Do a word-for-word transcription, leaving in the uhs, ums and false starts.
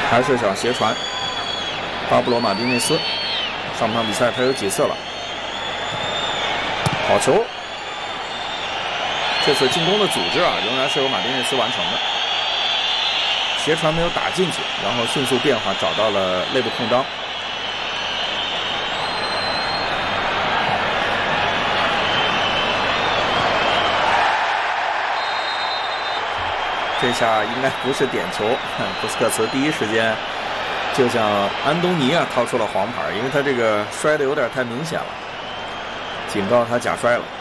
还是想斜传。巴布罗·马丁内斯，上半场比赛他有几次了？好球！这次进攻的组织啊，仍然是由马丁内斯完成的。斜传没有打进去，然后迅速变化，找到了内部空当。这下应该不是点球，布斯克茨第一时间就向安东尼啊掏出了黄牌，因为他这个摔的有点太明显了，警告他假摔了。